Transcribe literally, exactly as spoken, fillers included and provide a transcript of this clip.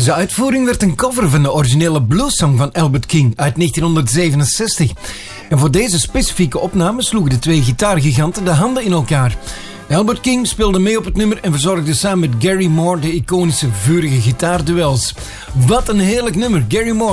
Deze uitvoering werd een cover van de originele bluessong van Albert King uit negentienhonderdzevenenzestig. En voor deze specifieke opname sloegen de twee gitaargiganten de handen in elkaar. Albert King speelde mee op het nummer en verzorgde samen met Gary Moore de iconische vurige gitaarduels. Wat een heerlijk nummer, Gary Moore.